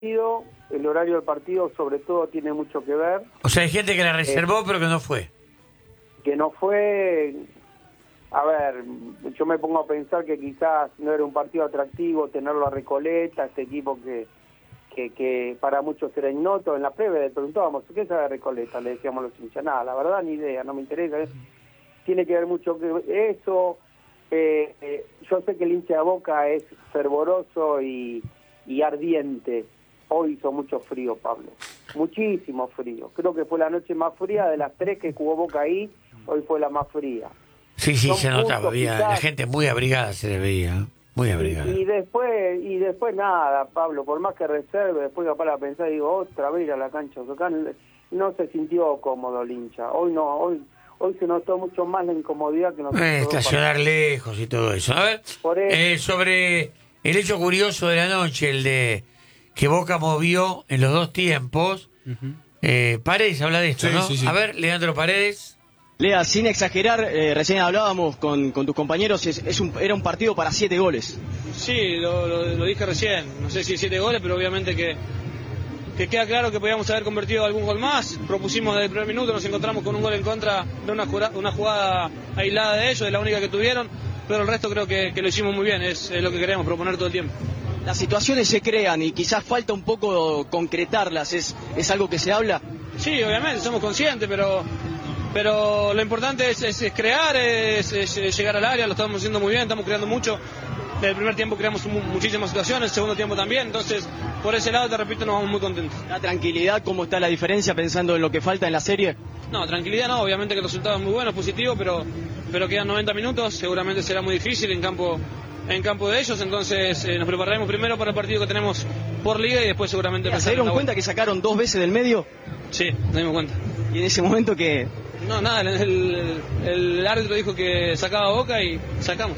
el horario del partido sobre todo tiene mucho que ver. O sea, hay gente que la reservó pero que no fue. Que no fue... A ver, yo me pongo a pensar que quizás no era un partido atractivo tenerlo a Recoleta, este equipo que para muchos era ignoto. En la previa le preguntábamos, ¿qué sabe Recoleta? Le decíamos los hinchas, nada, la verdad ni idea, no me interesa. Tiene que ver mucho que eso. Yo sé que el hincha de Boca es fervoroso y ardiente. Hoy hizo mucho frío, Pablo, muchísimo frío. Creo que fue la noche más fría de las 3 que jugó Boca ahí, hoy fue la más fría. Sí, Son se notaba, había quizás, la gente muy abrigada, se le veía, muy abrigada. Y después nada, Pablo, por más que reserve, después capaz la pensar, digo, otra vez ir a la cancha. Acá no se sintió cómodo el hincha, hoy no, hoy se notó mucho más la incomodidad que nosotros. Estacionar lejos y todo eso. A ver, sobre el hecho curioso de la noche, el de que Boca movió en los dos tiempos. Paredes habla de esto, sí, ¿no? Sí. A ver, Leandro Paredes. Lea, sin exagerar, recién hablábamos con tus compañeros, era un partido para 7 goles. Sí, lo dije recién, no sé si 7 goles, pero obviamente que queda claro que podíamos haber convertido algún gol más. Propusimos desde el primer minuto, nos encontramos con un gol en contra de una jugada aislada de ellos, de la única que tuvieron, pero el resto creo que lo hicimos muy bien, es lo que queremos, proponer todo el tiempo. Las situaciones se crean y quizás falta un poco concretarlas, ¿es algo que se habla? Sí, obviamente, somos conscientes, pero lo importante es crear, es llegar al área, lo estamos haciendo muy bien, estamos creando mucho. Desde el primer tiempo creamos muchísimas situaciones, el segundo tiempo también, entonces por ese lado, te repito, nos vamos muy contentos. ¿La tranquilidad, cómo está la diferencia pensando en lo que falta en la serie? No, tranquilidad no, obviamente que el resultado es muy bueno, es positivo, pero quedan 90 minutos, seguramente será muy difícil en campo de ellos, entonces nos prepararemos primero para el partido que tenemos por liga y después seguramente... ¿Se dieron cuenta que sacaron 2 veces del medio? Sí, nos dimos cuenta. ¿Y en ese momento que...? No, nada, el árbitro dijo que sacaba Boca y sacamos.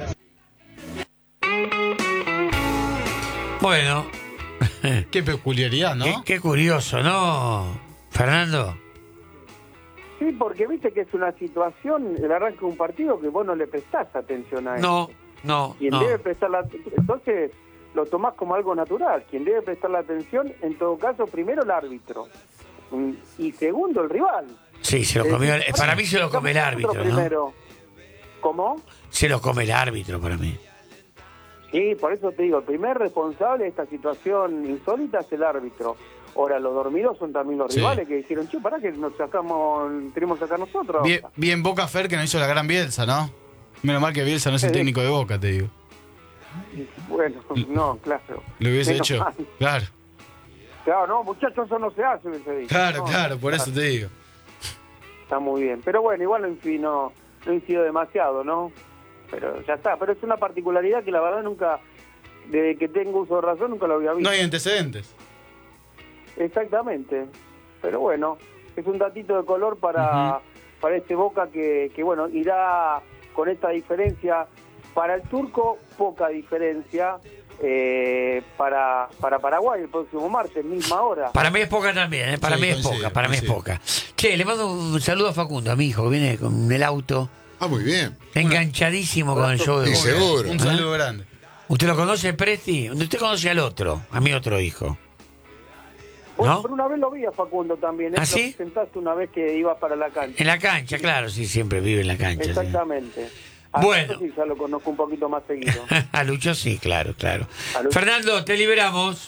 Bueno. Qué peculiaridad, ¿no? Qué curioso, ¿no, Fernando? Sí, porque viste que es una situación, el arranque de un partido que vos no le prestás atención a eso. No. Quien debe prestar entonces lo tomás como algo natural. Quien debe prestar la atención, en todo caso, primero el árbitro y segundo el rival. Sí, se lo comió. Para mí se lo come el árbitro, ¿no? Primero. ¿Cómo? Se lo come el árbitro para mí. Sí, por eso te digo, el primer responsable de esta situación insólita es el árbitro. Ahora, los dormidos son también los rivales que dijeron, che, pará que nos tenemos que sacar nosotros. Bien Boca, Fer, que no hizo la gran Bielsa, ¿no? Menos mal que Bielsa no es el técnico de Boca, te digo. Bueno, no, claro. Lo hubiese Menos hecho, mal. claro. Claro, no, muchachos, eso no se hace, hubiese dicho. Claro, por eso te digo. Está muy bien. Pero bueno, igual en fin, no incido demasiado, ¿no? Pero ya está. Pero es una particularidad que la verdad nunca, desde que tengo uso de razón, nunca lo había visto. No hay antecedentes. Exactamente. Pero bueno, es un datito de color para este Boca que bueno, irá con esta diferencia. Para el turco, poca diferencia. Para Paraguay el próximo martes, misma hora. Para mí es poca también, para mí es poca. Che, le mando un saludo a Facundo, a mi hijo, que viene con el auto. Ah, muy bien. Enganchadísimo con el show de Y Boca. seguro. Un saludo grande. ¿Usted lo conoce, Presti? Usted conoce al otro, a mi otro hijo. Bueno, ¿No? pero una vez lo vi a Facundo también. ¿Ah, Lo sí? presentaste una vez que iba para la cancha. En la cancha, claro, sí, siempre vive en la cancha. Exactamente. Bueno. Sí, ya lo conozco un poquito más seguido. A Lucho sí, claro. A Lucho. Fernando, te liberamos.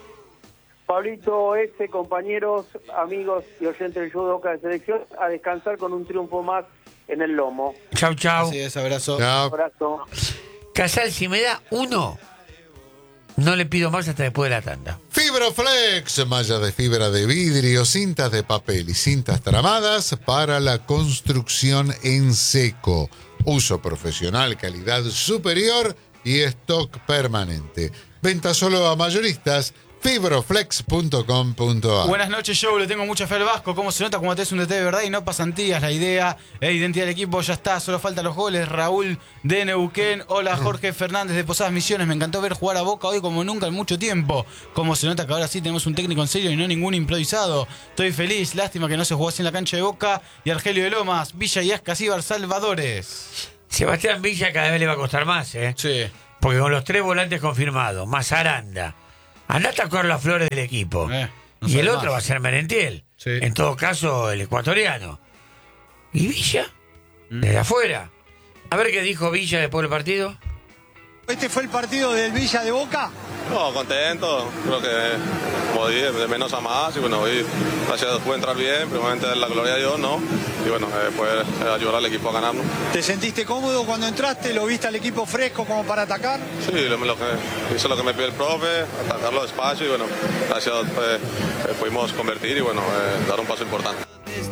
Pablito, compañeros, amigos y oyentes del show de Boca de Selección, a descansar con un triunfo más en el lomo. Chau. Así es, abrazo. Chao. Abrazo. Casal, si me da uno, no le pido más hasta después de la tanda. Fibroflex, malla de fibra de vidrio, cintas de papel y cintas tramadas para la construcción en seco. Uso profesional, calidad superior y stock permanente. Venta solo a mayoristas. Fibroflex.com.ar. Buenas noches, Joe. Le tengo mucha fe al Vasco. ¿Cómo se nota cuando te es un DT de verdad y no pasantías? La idea e identidad del equipo ya está. Solo faltan los goles. Raúl de Neuquén. Hola, Jorge Fernández de Posadas Misiones. Me encantó ver jugar a Boca hoy como nunca en mucho tiempo. Cómo se nota que ahora sí tenemos un técnico en serio y no ningún improvisado. Estoy feliz. Lástima que no se jugó así en la cancha de Boca. Y Argelio de Lomas, Villa y Ascasíbar, Salvadores. Sebastián Villa cada vez le va a costar más, ¿eh? Sí. Porque con los 3 volantes confirmados, más Aranda, Andá a tocar las flores del equipo. No y el sabe otro más. va a ser Merentiel. Sí. En todo caso, el ecuatoriano. ¿Y Villa? Desde afuera. A ver qué dijo Villa después del partido. ¿Este fue el partido del Villa de Boca? No, contento, creo que como dije, de menos a más y bueno, hoy gracias a Dios pude entrar bien, primeramente la gloria de Dios, ¿no? Y bueno, poder ayudar al equipo a ganarlo. ¿Te sentiste cómodo cuando entraste? ¿Lo viste al equipo fresco como para atacar? Sí, hice lo que me pidió el profe, atacarlo despacio y bueno, gracias a Dios pudimos convertir y bueno, dar un paso importante.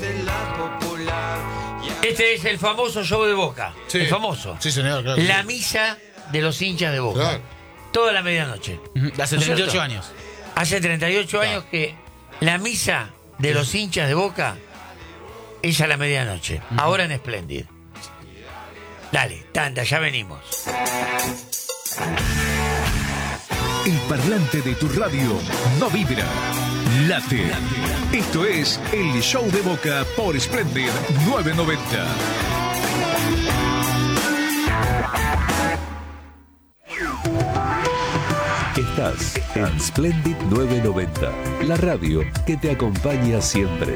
Este es el famoso show de Boca. Sí. El famoso. Sí, señor, claro. La misa de los hinchas de Boca. Claro. Toda la medianoche. Hace ¿No es 38 cierto? años. Hace 38 años que la misa de los hinchas de Boca es a la medianoche. Ahora en Splendid. Dale, tanda, ya venimos. El parlante de tu radio no vibra, late. Esto es el show de Boca por Splendid 990. Estás en Splendid 990, la radio que te acompaña siempre.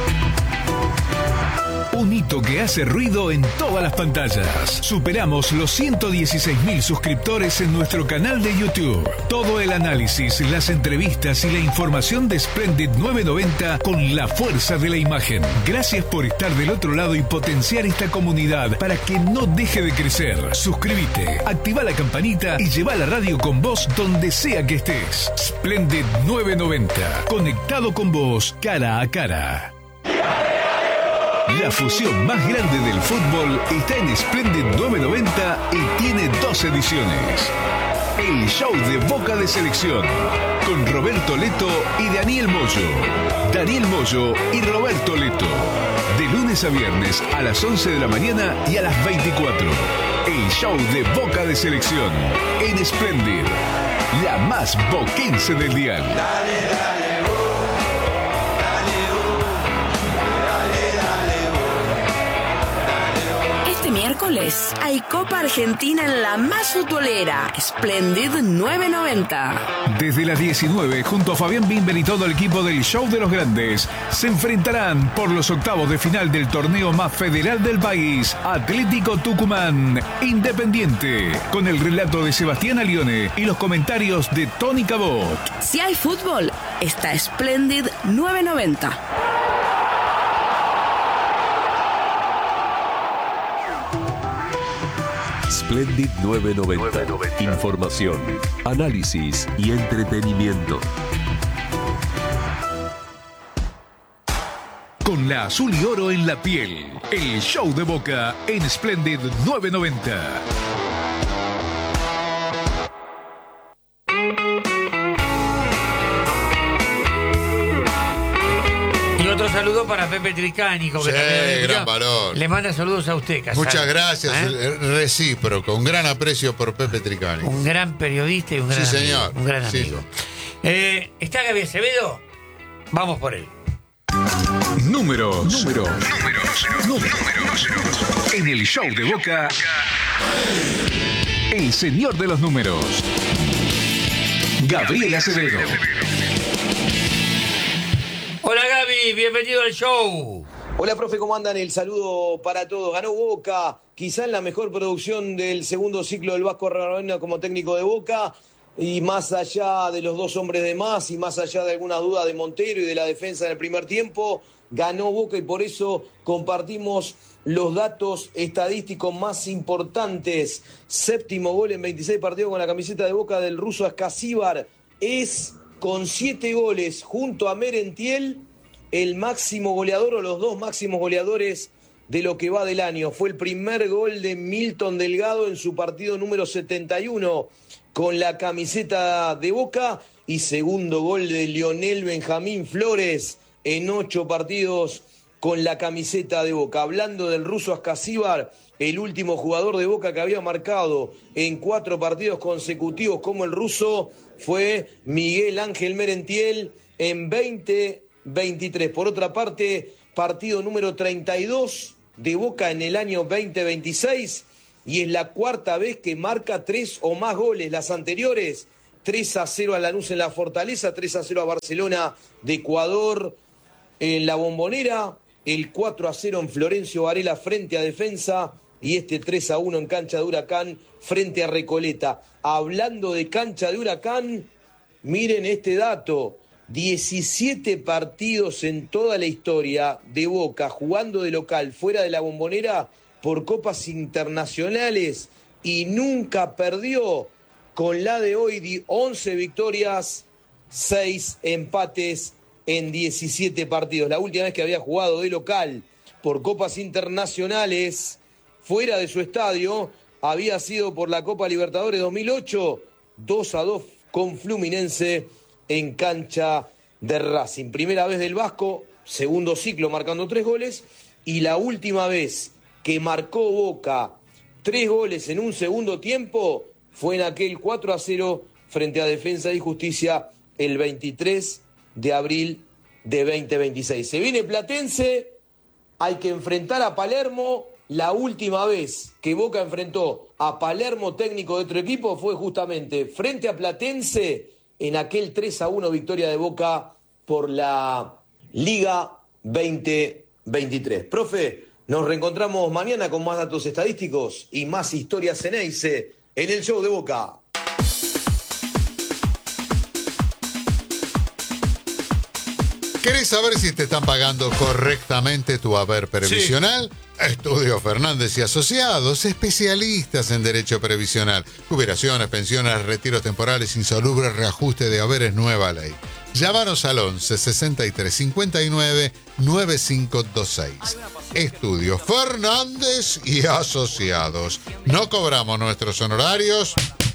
Un hito que hace ruido en todas las pantallas. Superamos los 116.000 suscriptores en nuestro canal de YouTube. Todo el análisis, las entrevistas y la información de Splendid 990 con la fuerza de la imagen. Gracias por estar del otro lado y potenciar esta comunidad para que no deje de crecer. Suscríbete, activa la campanita y lleva la radio con vos donde sea que estés. Splendid 990, conectado con vos cara a cara. La fusión más grande del fútbol está en Splendid 990 y tiene 2 ediciones. El show de Boca de Selección, con Roberto Leto y Daniel Moyo. Daniel Moyo y Roberto Leto. De lunes a viernes a las 11 de la mañana y a las 24. El show de Boca de Selección, en Splendid, la más boquense del dial. Miércoles hay Copa Argentina en la más futbolera, Splendid 990. Desde las 19, junto a Fabián Bimber y todo el equipo del Show de los Grandes, se enfrentarán por los octavos de final del torneo más federal del país, Atlético Tucumán Independiente, con el relato de Sebastián Alione y los comentarios de Tony Cabot. Si hay fútbol, está Splendid 990. Splendid 990. Información, análisis y entretenimiento. Con la azul y oro en la piel, el show de Boca en Splendid 990. Otro saludo para Pepe Tricani. Sí, gran valor. Le manda saludos a usted, Casal. Muchas gracias, recíproco. Un gran aprecio por Pepe Tricani. Un gran periodista y un gran sí, amigo. Señor. Un gran amigo. ¿Está Gaby Acevedo? Vamos por él. Números. En el show de Boca, el señor de los números, Gabriel Acevedo. Hola Gaby, bienvenido al show. Hola profe, ¿cómo andan? El saludo para todos. Ganó Boca, quizá en la mejor producción del segundo ciclo del Vasco Raroena como técnico de Boca. Y más allá de los 2 hombres de más y más allá de alguna duda de Montero y de la defensa en el primer tiempo, ganó Boca y por eso compartimos los datos estadísticos más importantes. 7º gol en 26 partidos con la camiseta de Boca del ruso Ascasíbar. Es con 7 goles junto a Merentiel el máximo goleador o los 2 máximos goleadores de lo que va del año. Fue el primer gol de Milton Delgado en su partido número 71 con la camiseta de Boca y segundo gol de Lionel Benjamín Flores en 8 partidos con la camiseta de Boca. Hablando del ruso Ascasíbar, el último jugador de Boca que había marcado en 4 partidos consecutivos como el ruso fue Miguel Ángel Merentiel en 2023. Por otra parte, partido número 32 de Boca en el año 2026 y es la 4ª vez que marca 3 o más goles. Las anteriores 3-0 a Lanús en la Fortaleza, 3-0 a Barcelona de Ecuador en la Bombonera, el 4-0 en Florencio Varela frente a Defensa y este 3-1 en cancha de Huracán frente a Recoleta. Hablando de cancha de Huracán, miren este dato, 17 partidos en toda la historia de Boca jugando de local fuera de la Bombonera por copas internacionales y nunca perdió. Con la de hoy, 11 victorias, 6 empates en 17 partidos. La última vez que había jugado de local por copas internacionales fuera de su estadio había sido por la Copa Libertadores 2008, 2-2 con Fluminense en cancha de Racing. Primera vez del Vasco, segundo ciclo marcando 3 goles, y la última vez que marcó Boca 3 goles en un segundo tiempo fue en aquel 4-0 frente a Defensa y Justicia el 23 de abril de 2026. Se viene Platense, hay que enfrentar a Palermo. La última vez que Boca enfrentó a Palermo, técnico de otro equipo, fue justamente frente a Platense en aquel 3-1 victoria de Boca por la Liga 2023. Profe, nos reencontramos mañana con más datos estadísticos y más historias Ceneice en el show de Boca. ¿Querés saber si te están pagando correctamente tu haber previsional? Sí. Estudio Fernández y Asociados, especialistas en derecho previsional, jubilaciones, pensiones, retiros temporales, insolubles, reajuste de haberes, nueva ley. Llámanos al 11 63 59 9526. Estudio Fernández y Asociados. No cobramos nuestros honorarios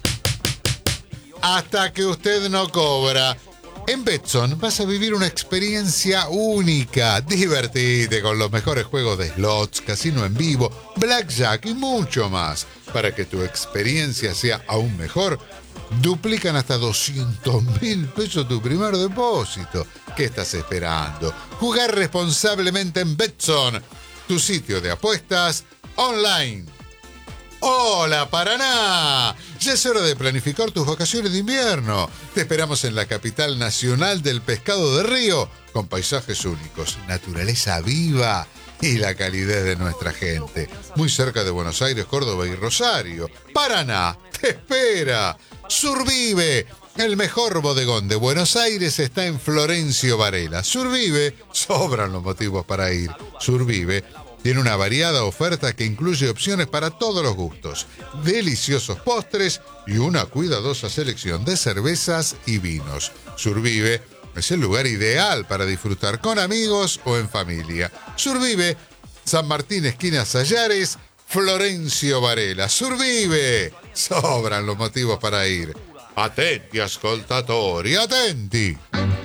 hasta que usted no cobra. En Betson vas a vivir una experiencia única. Divertite con los mejores juegos de slots, casino en vivo, blackjack y mucho más. Para que tu experiencia sea aún mejor, duplican hasta 200.000 pesos tu primer depósito. ¿Qué estás esperando? Jugar responsablemente en Betson, tu sitio de apuestas online. ¡Hola, Paraná! Ya es hora de planificar tus vacaciones de invierno. Te esperamos en la capital nacional del pescado de río, con paisajes únicos, naturaleza viva y la calidez de nuestra gente. Muy cerca de Buenos Aires, Córdoba y Rosario. Paraná te espera. Survive, el mejor bodegón de Buenos Aires, está en Florencio Varela. Survive, sobran los motivos para ir. Survive tiene una variada oferta que incluye opciones para todos los gustos, deliciosos postres y una cuidadosa selección de cervezas y vinos. Survive es el lugar ideal para disfrutar con amigos o en familia. Survive, San Martín, esquina Sallares, Florencio Varela. Survive, sobran los motivos para ir. Attenti, ascoltatori, attenti.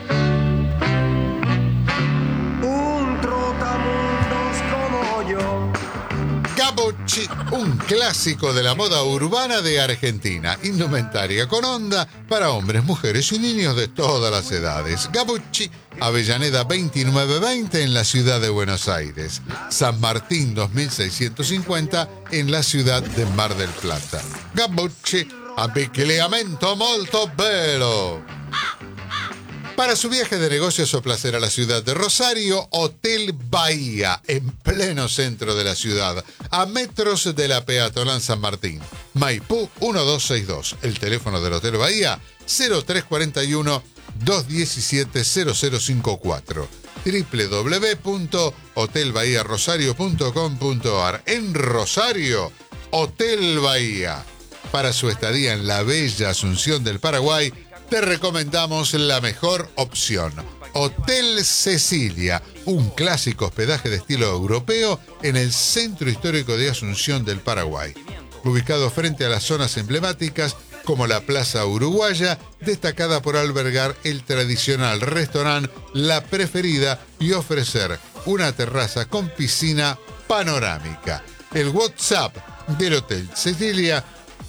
Gabucci, un clásico de la moda urbana de Argentina. Indumentaria con onda para hombres, mujeres y niños de todas las edades. Gabucci, Avellaneda 2920 en la ciudad de Buenos Aires. San Martín 2650 en la ciudad de Mar del Plata. Gabucci, abbigliamento molto bello. Para su viaje de negocios o placer a la ciudad de Rosario, Hotel Bahía, en pleno centro de la ciudad, a metros de la peatonal San Martín. Maipú 1262. El teléfono del Hotel Bahía 0341-217-0054. www.hotelbahiarosario.com.ar. En Rosario, Hotel Bahía. Para su estadía en la bella Asunción del Paraguay, te recomendamos la mejor opción. Hotel Cecilia, un clásico hospedaje de estilo europeo en el centro histórico de Asunción del Paraguay. Ubicado frente a las zonas emblemáticas como la Plaza Uruguaya, destacada por albergar el tradicional restaurante La Preferida y ofrecer una terraza con piscina panorámica. El WhatsApp del Hotel Cecilia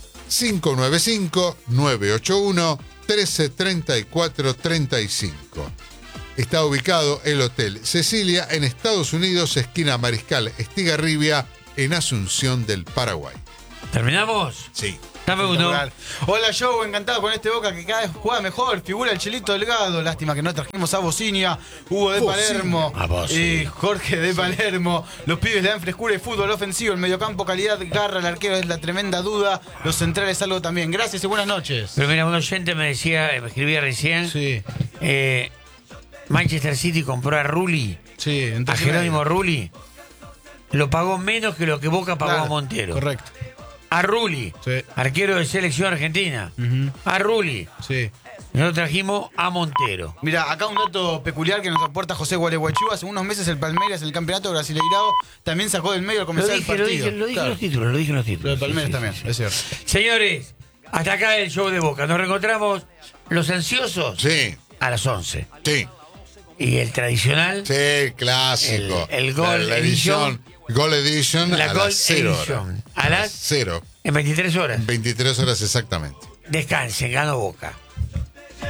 595-981-1334-35. Está ubicado el Hotel Cecilia en Estados Unidos, esquina Mariscal Estigarribia, en Asunción del Paraguay. ¿Terminamos? Sí. Dame uno. Hola, Joe, encantado con este Boca que cada vez juega mejor. Figura el Chelito Delgado. Lástima que no trajimos a Bocinia, Hugo de Palermo y Jorge de Palermo. Los pibes le dan frescura y fútbol ofensivo. El mediocampo, calidad, garra. El arquero es la tremenda duda. Los centrales, algo también. Gracias y buenas noches. Pero mira, un oyente me decía, me escribía recién. Sí. Manchester City compró a Rulli. Sí, a Jerónimo Rulli. Lo pagó menos que lo que Boca pagó a Montero. Correcto. A Rulli, arquero de selección argentina. A Rulli. Sí. Nosotros trajimos a Montero. Mira, acá un dato peculiar que nos aporta José Gualeguaychú. Hace unos meses el Palmeiras en el campeonato brasileirao también sacó del medio al comenzar el partido. Lo dije en los títulos, Lo del Palmeiras también, es cierto. Señores, hasta acá el show de Boca. Nos reencontramos los ansiosos a las 11. Sí. Y el tradicional. Sí, clásico. El Gol Edition. Gol Edition la a Gol las 0 horas. A las 0. En 23 horas. 23 horas exactamente. Descansen, ganó Boca.